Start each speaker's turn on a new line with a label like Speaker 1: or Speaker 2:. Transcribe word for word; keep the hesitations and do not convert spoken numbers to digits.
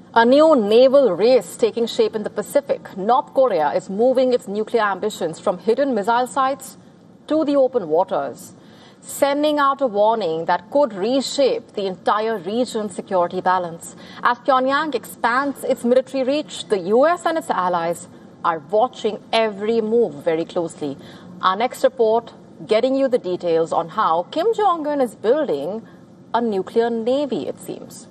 Speaker 1: A new naval race taking shape in the Pacific. North Korea is moving its nuclear ambitions from hidden missile sites to the open waters, sending out a warning that could reshape the entire region's security balance. As Pyongyang expands its military reach, the U S and its allies are watching every move very closely. Our next report getting you the details on how Kim Jong-un is building a nuclear navy, it seems.